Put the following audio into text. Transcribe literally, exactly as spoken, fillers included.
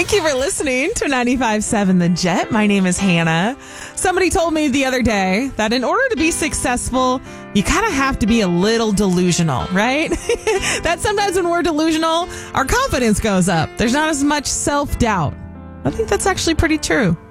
Thank you for listening to ninety-five point seven The Jet. My name is Hannah. Somebody told me the other day that in order to be successful, you kind of have to be a little delusional, right? That sometimes when we're delusional, our confidence goes up. There's not as much self-doubt. I think that's actually pretty true.